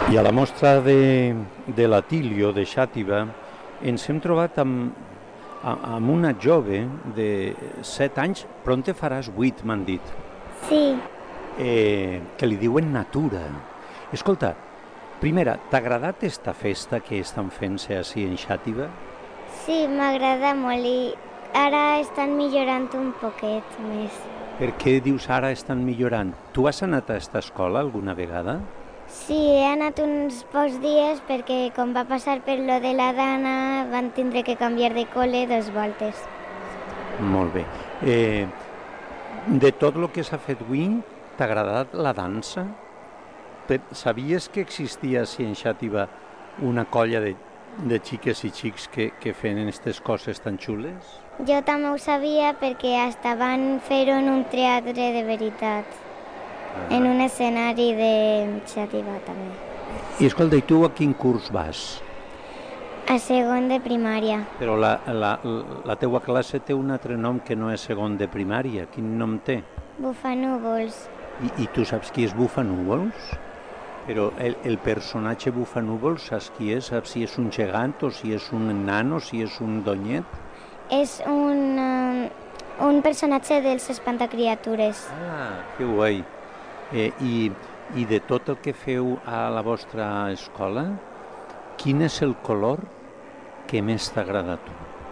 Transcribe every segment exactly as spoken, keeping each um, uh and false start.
I a la mostra de, de l'Atilio, de Xàtiva, ens hem trobat amb, amb una jove de set anys, però on te faràs vuit, m'han dit, Sí, eh, que li diuen Natura. Escolta, primera, t'ha agradat esta festa que estan fent-se així en Xàtiva? sí, m'agrada molt i ara estan millorant un poquet més. Per què dius ara estan millorant? Tu has anat a esta escola alguna vegada? Sí, he anat uns pocs dies perquè com va passar per lo de la Dana van tindre que canviar de col·le dos voltes. Molt bé. Eh, de tot el que s'ha fet avui, t'ha agradat la dansa? Per, sabies que existia així en Xàtiva una colla de, de xiques i xics que, que feien aquestes coses tan xules? Jo també ho sabia perquè hasta van fer-ho en un teatre de veritat, Ah. en un escenari de Xàtiva també. I escolta, i tu a quin curs vas? A segon de primària. Però la, la, la teua classe té un altre nom que no és segon de primària. Quin nom té? Bufanúvols. I, i tu saps qui és Bufanúvols? Però el, el personatge Bufanúvols, saps qui és? Saps si és un gegant o si és un nano, si és un donyet? És un, uh, un personatge dels Espantacriatures. Ah, que guai. Eh, i, I de tot el que feu a la vostra escola, quin és el color que més t'agrada a tu?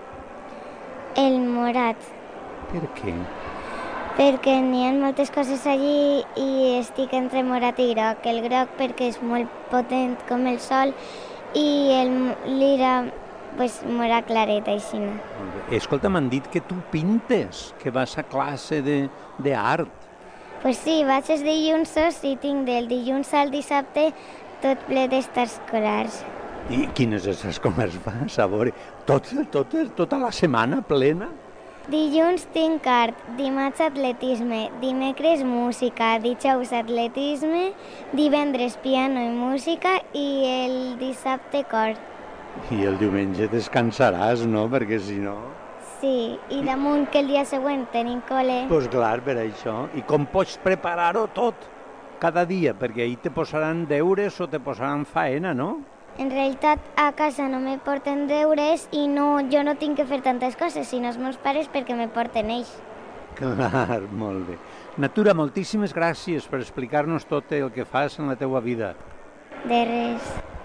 El morat, Per què? perquè n'hi ha moltes coses allí i estic entre morat i groc. El groc perquè és molt potent com el sol i el lila pues, morat claret, així. Molt bé. Escolta, m'han dit que tu pintes, que vas a classe d'art. Pues sí, vaig els dilluns i tinc del dilluns al dissabte tot ple d'extraescolars. I quines és com es fas? A veure, tot, tot, tota la setmana plena? Dilluns tinc art, dimarts atletisme, dimecres música, dijous atletisme, divendres piano i música i el dissabte cor. I el diumenge descansaràs, no? Perquè si no... Sí, i damunt que el dia següent tenim col·le. Doncs pues clar, per això. I com pots preparar-ho tot cada dia? Perquè ahir te posaran deures o te posaran faena, no? En realitat, a casa no me porten deures i no, jo no tinc que fer tantes coses, sinó els meus pares perquè me porten ells. Clar, molt bé. Natura, moltíssimes gràcies per explicar-nos tot el que fas en la teua vida. De res.